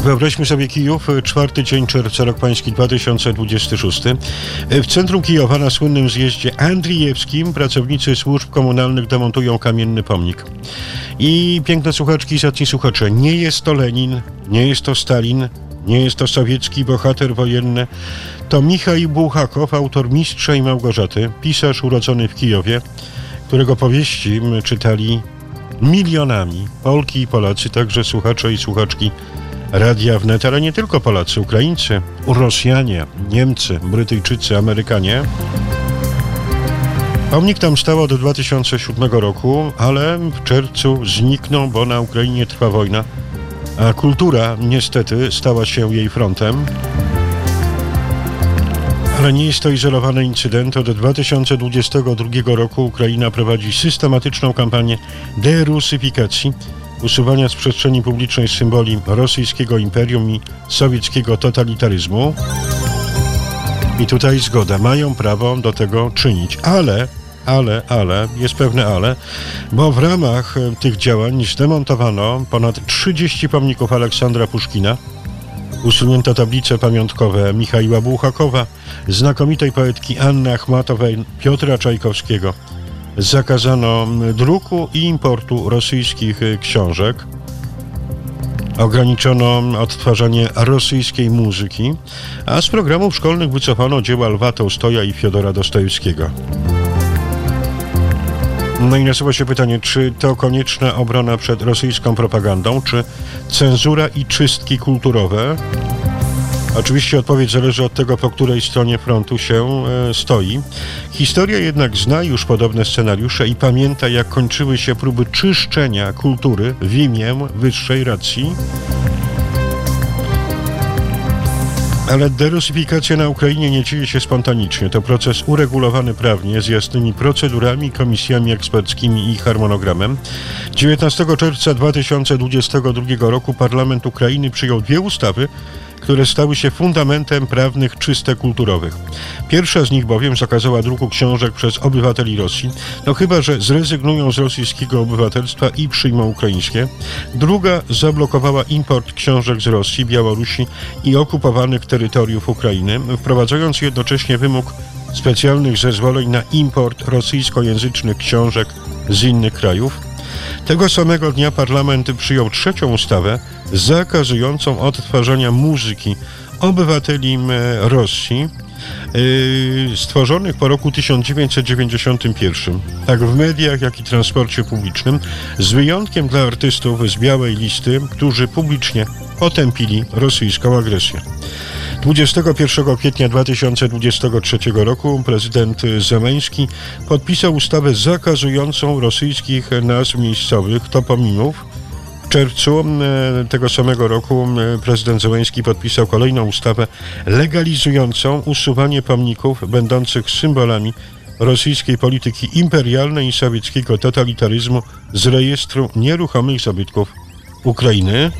Wyobraźmy sobie Kijów, 4 dzień czerwca, rok pański 2026. W centrum Kijowa na słynnym zjeździe Andrijewskim pracownicy służb komunalnych demontują kamienny pomnik. I piękne słuchaczki i zacni słuchacze, nie jest to Lenin, nie jest to Stalin, nie jest to sowiecki bohater wojenny. To Michał Bułhakow, autor Mistrza i Małgorzaty, pisarz urodzony w Kijowie, którego powieści czytali milionami Polki i Polacy, także słuchacze i słuchaczki Radia Wnet, ale nie tylko Polacy, Ukraińcy, Rosjanie, Niemcy, Brytyjczycy, Amerykanie. Pomnik tam stał od 2007 roku, ale w czerwcu zniknął, bo na Ukrainie trwa wojna, a kultura niestety stała się jej frontem. Ale nie jest to izolowany incydent. Od 2022 roku Ukraina prowadzi systematyczną kampanię derusyfikacji, usuwania z przestrzeni publicznej symboli rosyjskiego imperium i sowieckiego totalitaryzmu. I tutaj zgoda, mają prawo do tego czynić, ale, jest pewne ale, bo w ramach tych działań zdemontowano ponad 30 pomników Aleksandra Puszkina, usunięto tablice pamiątkowe Michaiła Bułhakowa, znakomitej poetki Anny Achmatowej, Piotra Czajkowskiego. Zakazano druku i importu rosyjskich książek. Ograniczono odtwarzanie rosyjskiej muzyki, a z programów szkolnych wycofano dzieła Lwa Tołstoja i Fiodora Dostojewskiego. No i nasuwa się pytanie, czy to konieczna obrona przed rosyjską propagandą, czy cenzura i czystki kulturowe? Oczywiście odpowiedź zależy od tego, po której stronie frontu się stoi. Historia jednak zna już podobne scenariusze i pamięta, jak kończyły się próby czyszczenia kultury w imię wyższej racji. Ale derusyfikacja na Ukrainie nie dzieje się spontanicznie. To proces uregulowany prawnie, z jasnymi procedurami, komisjami eksperckimi i harmonogramem. 19 czerwca 2022 roku Parlament Ukrainy przyjął 2 ustawy, które stały się fundamentem prawnych czystek kulturowych. Pierwsza z nich bowiem zakazała druku książek przez obywateli Rosji, no chyba że zrezygnują z rosyjskiego obywatelstwa i przyjmą ukraińskie. Druga zablokowała import książek z Rosji, Białorusi i okupowanych terytoriów Ukrainy, wprowadzając jednocześnie wymóg specjalnych zezwoleń na import rosyjskojęzycznych książek z innych krajów. Tego samego dnia parlament przyjął 3. ustawę zakazującą odtwarzania muzyki obywateli Rosji stworzonych po roku 1991, tak w mediach, jak i transporcie publicznym, z wyjątkiem dla artystów z białej listy, którzy publicznie potępili rosyjską agresję. 21 kwietnia 2023 roku prezydent Zełenski podpisał ustawę zakazującą rosyjskich nazw miejscowych, toponimów. W czerwcu tego samego roku prezydent Zełenski podpisał kolejną ustawę legalizującą usuwanie pomników będących symbolami rosyjskiej polityki imperialnej i sowieckiego totalitaryzmu z rejestru nieruchomych zabytków Ukrainy.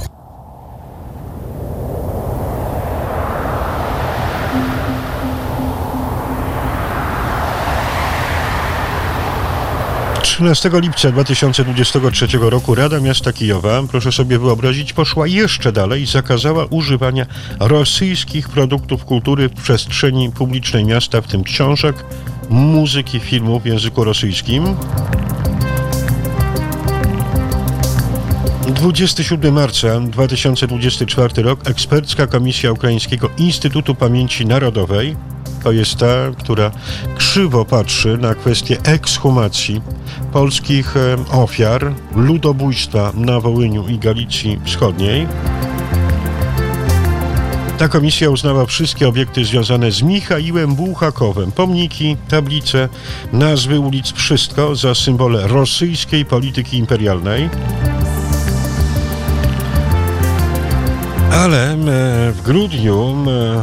13 lipca 2023 roku Rada Miasta Kijowa, proszę sobie wyobrazić, poszła jeszcze dalej i zakazała używania rosyjskich produktów kultury w przestrzeni publicznej miasta, w tym książek, muzyki, filmów w języku rosyjskim. 27 marca 2024 rok ekspercka komisja Ukraińskiego Instytutu Pamięci Narodowej, to jest ta, która krzywo patrzy na kwestię ekshumacji polskich ofiar ludobójstwa na Wołyniu i Galicji Wschodniej. Ta komisja uznała wszystkie obiekty związane z Michaiłem Bułhakowem, pomniki, tablice, nazwy ulic, wszystko za symbole rosyjskiej polityki imperialnej. Ale w grudniu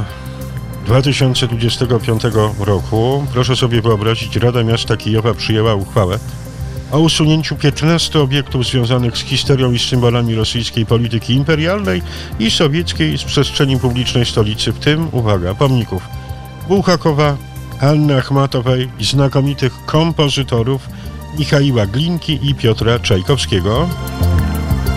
2025 roku, proszę sobie wyobrazić, Rada Miasta Kijowa przyjęła uchwałę o usunięciu 15 obiektów związanych z historią i symbolami rosyjskiej polityki imperialnej i sowieckiej z przestrzeni publicznej stolicy, w tym, uwaga, pomników Bułhakowa, Anny Achmatowej i znakomitych kompozytorów Michaiła Glinki i Piotra Czajkowskiego.